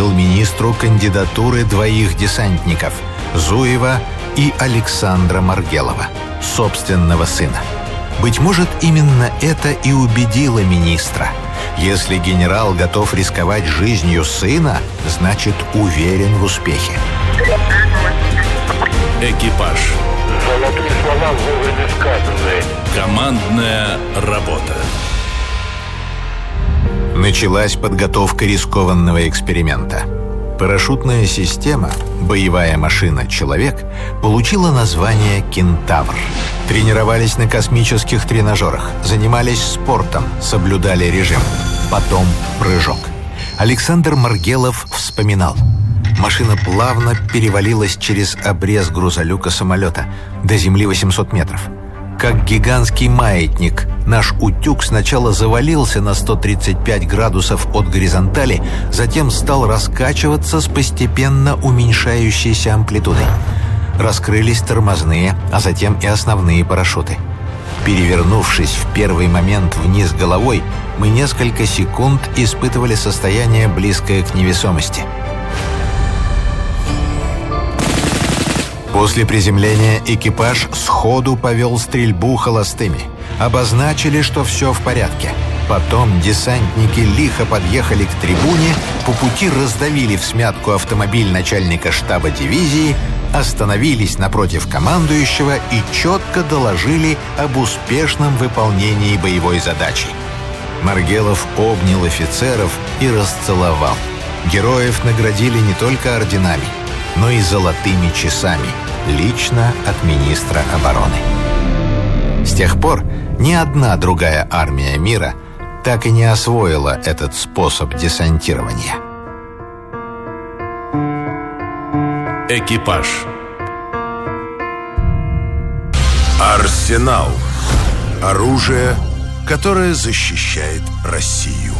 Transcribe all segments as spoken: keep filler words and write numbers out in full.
предложил министру кандидатуры двоих десантников – Зуева и Александра Маргелова, собственного сына. Быть может, именно это и убедило министра. Если генерал готов рисковать жизнью сына, значит, уверен в успехе. Экипаж. Золотые слова вовремя сказаны. Командная работа. Началась подготовка рискованного эксперимента. Парашютная система, боевая машина «Человек», получила название «Кентавр». Тренировались на космических тренажерах, занимались спортом, соблюдали режим. Потом прыжок. Александр Маргелов вспоминал. Машина плавно перевалилась через обрез грузолюка самолета. До земли восемьсот метров. Как гигантский маятник, наш утюг сначала завалился на сто тридцать пять градусов от горизонтали, затем стал раскачиваться с постепенно уменьшающейся амплитудой. Раскрылись тормозные, а затем и основные парашюты. Перевернувшись в первый момент вниз головой, мы несколько секунд испытывали состояние, близкое к невесомости. После приземления экипаж сходу повел стрельбу холостыми. Обозначили, что все в порядке. Потом десантники лихо подъехали к трибуне, по пути раздавили всмятку автомобиль начальника штаба дивизии, остановились напротив командующего и четко доложили об успешном выполнении боевой задачи. Маргелов обнял офицеров и расцеловал. Героев наградили не только орденами, но и золотыми часами, лично от министра обороны. С тех пор ни одна другая армия мира так и не освоила этот способ десантирования. Экипаж. Арсенал. Оружие, которое защищает Россию.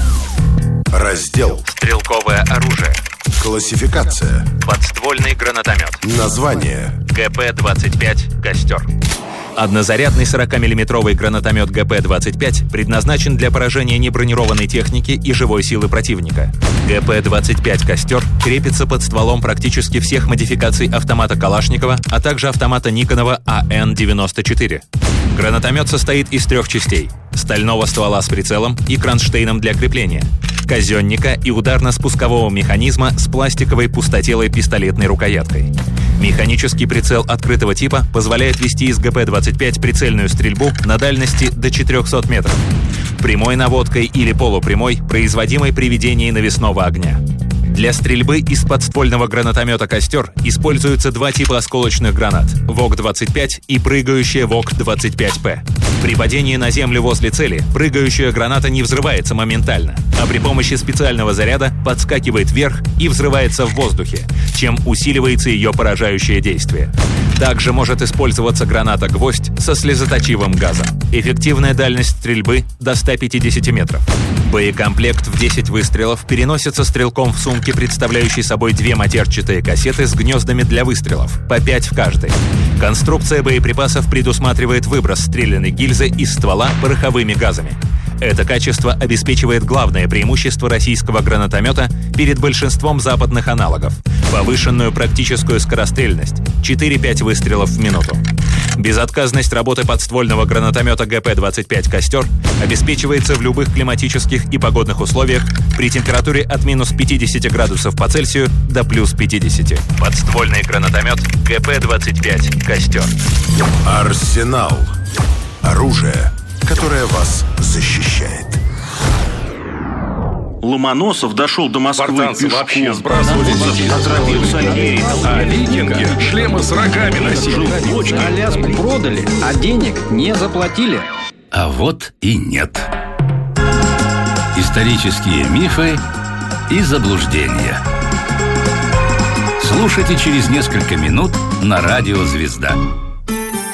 Раздел. Стрелковое оружие. Классификация. Подствольный гранатомет. Название. гэ пэ двадцать пять «Костер». Однозарядный сорокамиллиметровый гранатомет гэ пэ двадцать пять предназначен для поражения небронированной техники и живой силы противника. гэ пэ двадцать пять «Костер» крепится под стволом практически всех модификаций автомата Калашникова, а также автомата Никонова а эн девяносто четыре. Гранатомет состоит из трех частей – стального ствола с прицелом и кронштейном для крепления, казенника и ударно-спускового механизма с пластиковой пустотелой пистолетной рукояткой. Механический прицел открытого типа позволяет вести из гэ пэ двадцать пять прицельную стрельбу на дальности до четырехсот метров, прямой наводкой или полупрямой, производимой при ведении навесного огня. Для стрельбы из подствольного гранатомета «Костер» используются два типа осколочных гранат – ВОК двадцать пять и прыгающая ВОК двадцать пять пэ. При падении на землю возле цели прыгающая граната не взрывается моментально, а при помощи специального заряда подскакивает вверх и взрывается в воздухе, чем усиливается ее поражающее действие. Также может использоваться граната-гвоздь со слезоточивым газом. Эффективная дальность стрельбы до ста пятидесяти метров. Боекомплект в десять выстрелов переносится стрелком в сумке, представляющей собой две матерчатые кассеты с гнездами для выстрелов, по пять в каждой. Конструкция боеприпасов предусматривает выброс стрелянной гильзы из ствола пороховыми газами. Это качество обеспечивает главное преимущество российского гранатомета перед большинством западных аналогов – повышенную практическую скорострельность – четыре-пять выстрелов в минуту. Безотказность работы подствольного гранатомета гэ пэ двадцать пять «Костер» обеспечивается в любых климатических и погодных условиях при температуре от минус пятидесяти градусов по Цельсию до плюс пятидесяти. Подствольный гранатомет гэ пэ двадцать пять «Костер». Арсенал. Оружие, которое вас защищает. Ломоносов дошел до Москвы Спартанцы пешком. вообще сбрасывали детей. А викинги шлемы с рогами носили. Аляску продали, а денег не заплатили. А вот и нет. Исторические мифы и заблуждения. Слушайте через несколько минут на радио «Звезда».